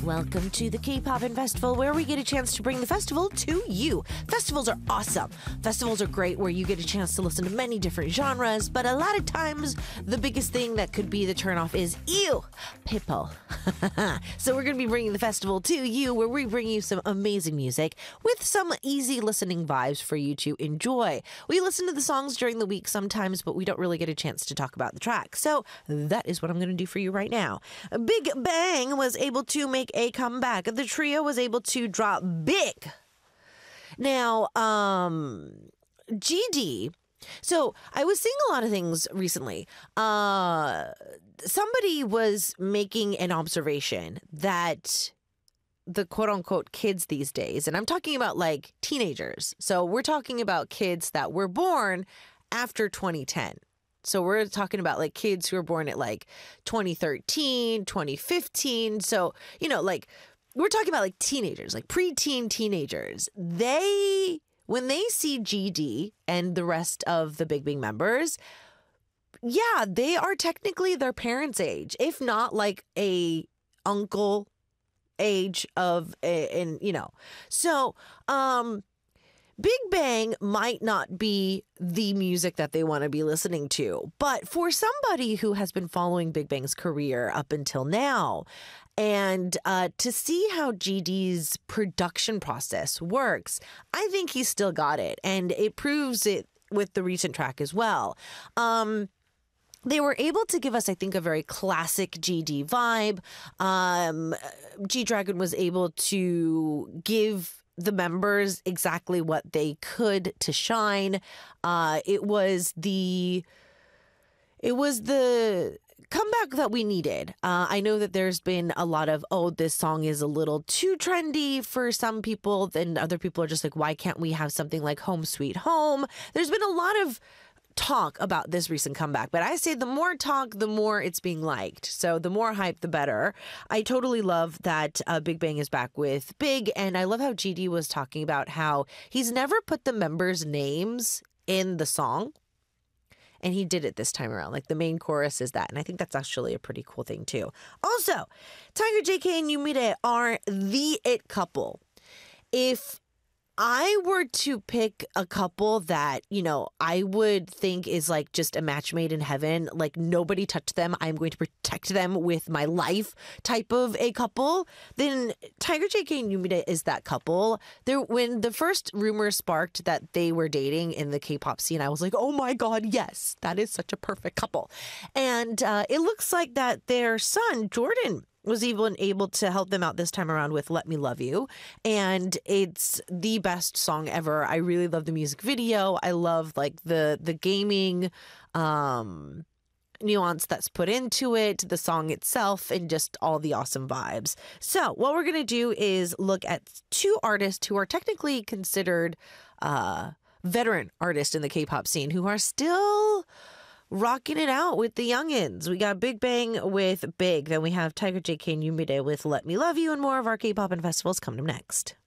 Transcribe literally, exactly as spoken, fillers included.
Welcome to the K-Poppin' Festival, where we get a chance to bring the festival to you. Festivals are awesome. Festivals are great where you get a chance to listen to many different genres, but a lot of times the biggest thing that could be the turnoff is, ew, people. So we're going to be bringing the festival to you, where we bring you some amazing music with some easy listening vibes for you to enjoy. We listen to the songs during the week sometimes, but we don't really get a chance to talk about the track. So that is what I'm going to do for you right now. Big Bang was able to make a comeback. The trio was able to drop Big. Now, um, G D. So I was seeing a lot of things recently. Uh, somebody was making an observation that the quote unquote kids these days, and I'm talking about like teenagers. So we're talking about kids that were born after twenty ten. So we're talking about like kids who were born at like twenty thirteen, twenty fifteen. So, you know, like we're talking about like teenagers, like preteen teenagers. They, when they see G D and the rest of the Big Bang members, yeah, they are technically their parents' age, if not like a uncle age of, a, and you know, so, um, Big Bang might not be the music that they want to be listening to, but for somebody who has been following Big Bang's career up until now, and uh, to see how G D's production process works, I think he's still got it, and it proves it with the recent track as well. Um, They were able to give us, I think, a very classic G D vibe. Um, G-Dragon was able to give the members exactly what they could to shine. Uh, it was the, it was the comeback that we needed. Uh, I know that there's been a lot of, oh, this song is a little too trendy for some people. Then other people are just like, why can't we have something like Home Sweet Home? There's been a lot of talk about this recent comeback, but I say the more talk, the more it's being liked. So the more hype, the better. I totally love that uh, Big Bang is back with Big, and I love how G D was talking about how he's never put the members' names in the song, and he did it this time around. Like the main chorus is that, and I think that's actually a pretty cool thing too. Also, Tiger, J K, and Yumire are the it couple. If I were to pick a couple that, you know, I would think is like just a match made in heaven, like nobody touched them, I'm going to protect them with my life type of a couple, then Tiger, J K, and Yumire is that couple. There, when the first rumor sparked that they were dating in the K-pop scene, I was like, oh my God, yes, that is such a perfect couple. And uh, it looks like that their son, Jordan, was even able to help them out this time around with Let Me Love You. And it's the best song ever. I really love the music video. I love like the the gaming um, nuance that's put into it, the song itself, and just all the awesome vibes. So what we're going to do is look at two artists who are technically considered uh, veteran artists in the K-pop scene who are still rocking it out with the youngins. We got Big Bang with Big. Then we have Tiger, J K, and Yumire with Let Me Love You, and more of our K-Pop and festivals coming up next.